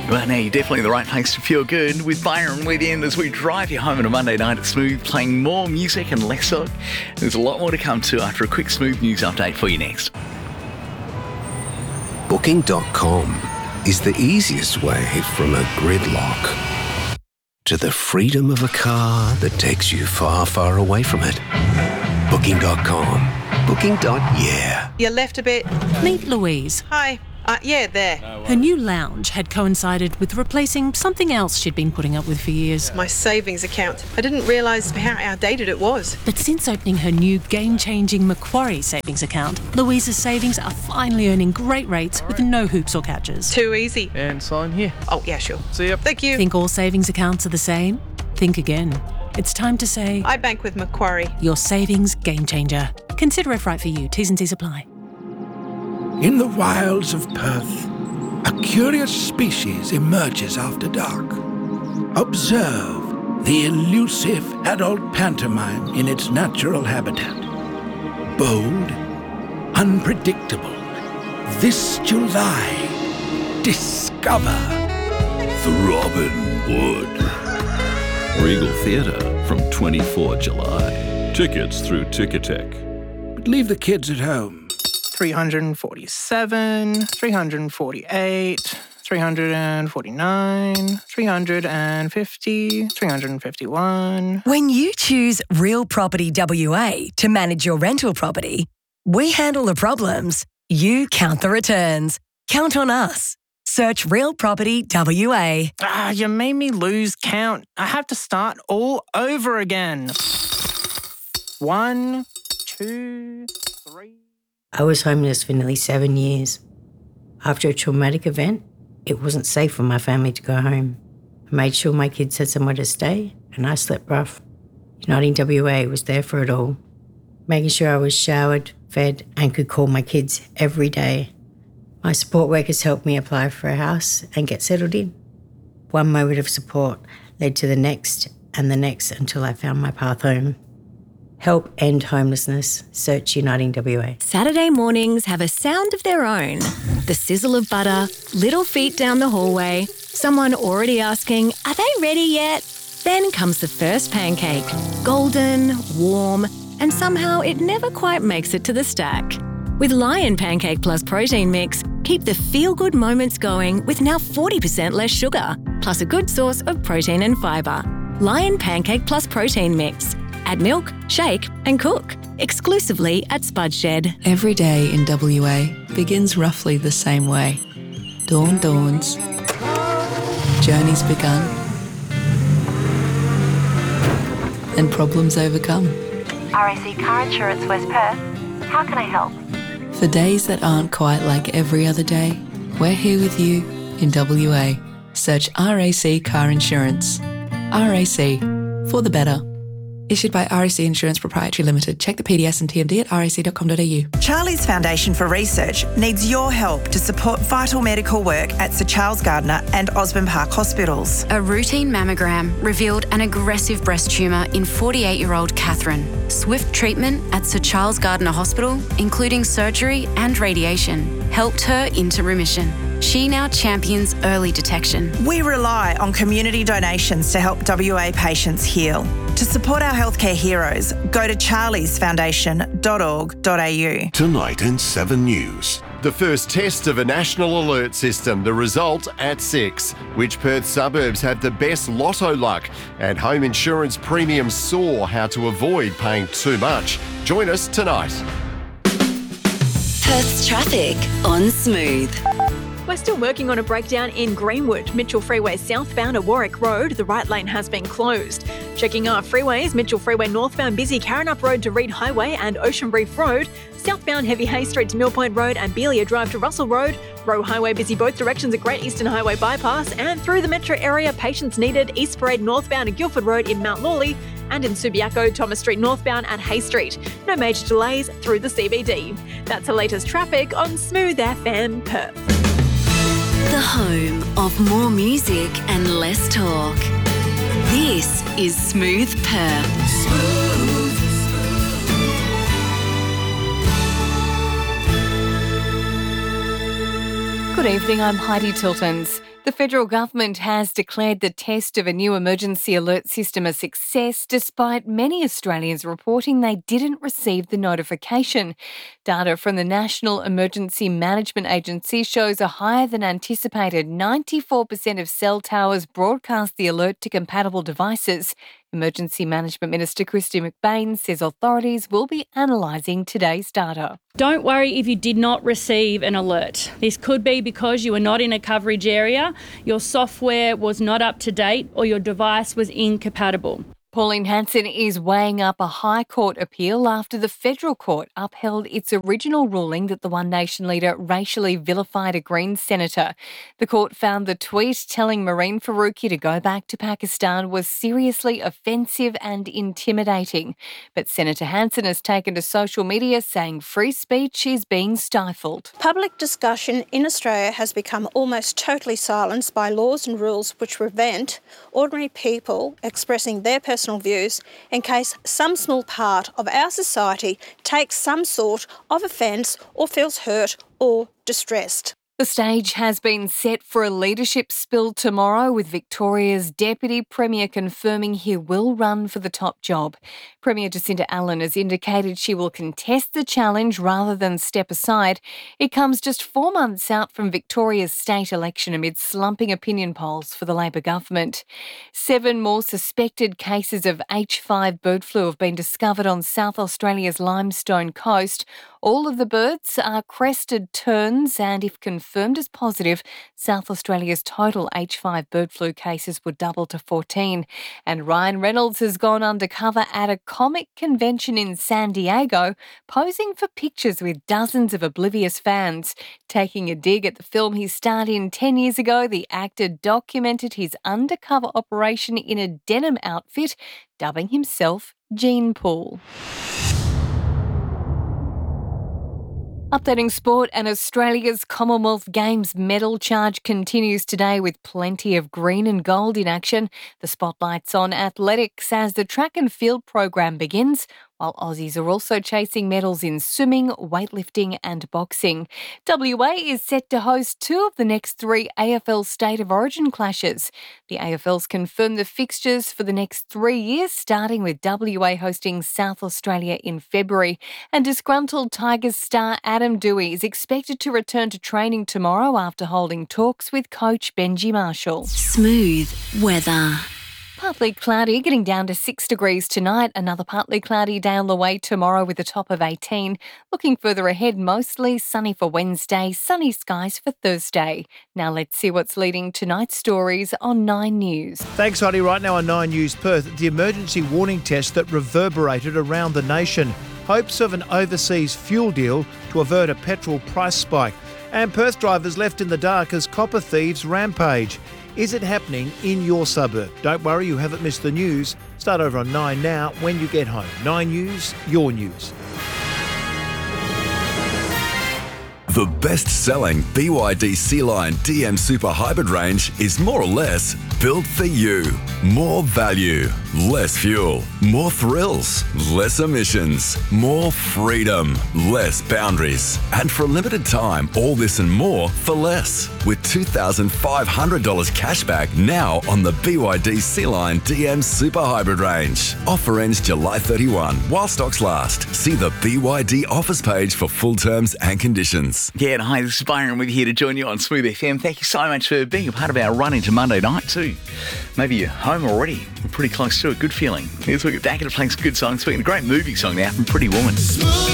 Right now, you're definitely in the right place to feel good with Byron with you as we drive you home on a Monday night at Smooth, playing more music and less talk. There's a lot more to come to after a quick Smooth news update for you next. Booking.com is the easiest way from a gridlock to the freedom of a car that takes you far, far away from it. Booking.com. Booking.yeah. You left a bit. Meet Louise. Hi. Yeah, there. Her new lounge had coincided with replacing something else she'd been putting up with for years. My savings account. I didn't realise how outdated it was. But since opening her new game-changing Macquarie savings account, Louise's savings are finally earning great rates with no hoops or catches. Too easy. And sign here. Oh, yeah, sure. See ya. Thank you. Think all savings accounts are the same? Think again. It's time to say, I bank with Macquarie. your savings game changer. Consider if right for you. T's and C's apply. In the wilds of Perth, a curious species emerges after dark. Observe the elusive adult pantomime in its natural habitat. Bold, unpredictable. This July, discover Throbbing Wood. Regal Theatre from 24 July. Tickets through Ticketek. But leave the kids at home. 347, 348, 349, 350, 351. When you choose Real Property WA to manage your rental property, we handle the problems, you count the returns. Count on us. Search Real Property WA. You made me lose count. I have to start all over again. 1, 2, 3... I was homeless for nearly 7 years. After a traumatic event, it wasn't safe for my family to go home. I made sure my kids had somewhere to stay, and I slept rough. Uniting WA was there for it all, making sure I was showered, fed, and could call my kids every day. My support workers helped me apply for a house and get settled in. One moment of support led to the next and the next until I found my path home. Help end homelessness. Search Uniting WA. Saturday mornings have a sound of their own. The sizzle of butter, little feet down the hallway, someone already asking, are they ready yet? Then comes the first pancake. Golden, warm, and somehow it never quite makes it to the stack. With Lion Pancake Plus Protein Mix, keep the feel-good moments going with now 40% less sugar, plus a good source of protein and fibre. Lion Pancake Plus Protein Mix. Add milk, shake and cook. Exclusively at Spud Shed. Every day in WA begins roughly the same way. Dawn dawns. Journey's begun. And problems overcome. RAC Car Insurance West Perth. How can I help? For days that aren't quite like every other day, we're here with you in WA. Search RAC Car Insurance. RAC. For the better. Issued by RAC Insurance Proprietary Limited. Check the PDS and TMD at rac.com.au. Charlie's Foundation for Research needs your help to support vital medical work at Sir Charles Gardner and Osborne Park Hospitals. A routine mammogram revealed an aggressive breast tumour in 48-year-old Catherine. Swift treatment at Sir Charles Gardner Hospital, including surgery and radiation, helped her into remission. She now champions early detection. We rely on community donations to help WA patients heal. To support our healthcare heroes, go to charliesfoundation.org.au. Tonight in 7 News. The first test of a national alert system, the result at 6. Which Perth suburbs have the best lotto luck? And home insurance premiums soar, how to avoid paying too much. Join us tonight. Perth's traffic on Smooth. We're still working on a breakdown in Greenwood. Mitchell Freeway southbound at Warwick Road, the right lane has been closed. Checking our freeways, Mitchell Freeway northbound busy Karrinyup Road to Reed Highway and Ocean Reef Road. Southbound heavy Hay Street to Mill Point Road and Belia Drive to Russell Road. Rowe Highway busy both directions at Great Eastern Highway bypass. And through the metro area, patience needed East Parade northbound at Guildford Road in Mount Lawley. And in Subiaco, Thomas Street northbound at Hay Street. No major delays through the CBD. That's the latest traffic on Smooth FM Perth. The home of more music and less talk. This is Smooth Perth. Good evening, I'm Heidi Tiltons. The federal government has declared the test of a new emergency alert system a success, despite many Australians reporting they didn't receive the notification. Data from the National Emergency Management Agency shows a higher than anticipated 94% of cell towers broadcast the alert to compatible devices. Emergency Management Minister Kristy McBain says authorities will be analysing today's data. Don't worry if you did not receive an alert. This could be because you were not in a coverage area, your software was not up to date, or your device was incompatible. Pauline Hanson is weighing up a High Court appeal after the federal court upheld its original ruling that the One Nation leader racially vilified a Greens senator. The court found the tweet telling Marine Faruqi to go back to Pakistan was seriously offensive and intimidating. But Senator Hanson has taken to social media saying free speech is being stifled. Public discussion in Australia has become almost totally silenced by laws and rules which prevent ordinary people expressing their personal views in case some small part of our society takes some sort of offence or feels hurt or distressed. The stage has been set for a leadership spill tomorrow, with Victoria's Deputy Premier confirming he will run for the top job. Premier Jacinta Allen has indicated she will contest the challenge rather than step aside. It comes just 4 months out from Victoria's state election amid slumping opinion polls for the Labor government. 7 more suspected cases of H5 bird flu have been discovered on South Australia's Limestone coast. All of the birds are crested terns, and if confirmed as positive, South Australia's total H5 bird flu cases would double to 14. And Ryan Reynolds has gone undercover at a comic convention in San Diego, posing for pictures with dozens of oblivious fans. Taking a dig at the film he starred in 10 years ago, the actor documented his undercover operation in a denim outfit, dubbing himself Gene Pool. Updating sport, and Australia's Commonwealth Games medal charge continues today with plenty of green and gold in action. The spotlight's on athletics as the track and field program begins, while Aussies are also chasing medals in swimming, weightlifting and boxing. WA is set to host 2 of the next 3 AFL State of Origin clashes. The AFL's confirmed the fixtures for the next 3 years, starting with WA hosting South Australia in February. And disgruntled Tigers star Adam Doueihi is expected to return to training tomorrow after holding talks with coach Benji Marshall. Smooth weather. Partly cloudy, getting down to 6 degrees tonight. Another partly cloudy day on the way tomorrow with a top of 18. Looking further ahead, mostly sunny for Wednesday, sunny skies for Thursday. Now let's see what's leading tonight's stories on 9 News. Thanks, Heidi. Right now on 9 News Perth, the emergency warning test that reverberated around the nation. Hopes of an overseas fuel deal to avert a petrol price spike. And Perth drivers left in the dark as copper thieves rampage. Is it happening in your suburb? Don't worry, you haven't missed the news. Start over on 9 now when you get home. 9 News, your news. The best-selling BYD C-Line DM Super Hybrid range is more or less built for you. More value, less fuel, more thrills, less emissions, more freedom, less boundaries. And for a limited time, all this and more for less. With $2,500 cash back now on the BYD C-Line DM Super Hybrid range. Offer ends July 31 while stocks last. See the BYD offers page for full terms and conditions. Yeah, hi, this is Byron with you here to join you on Smooth FM. Thank you so much for being a part of our run into Monday night too. Maybe you're home already. We're pretty close to it. Good feeling. Here's what back at playing some good songs. We're in a great movie song now from Pretty Woman.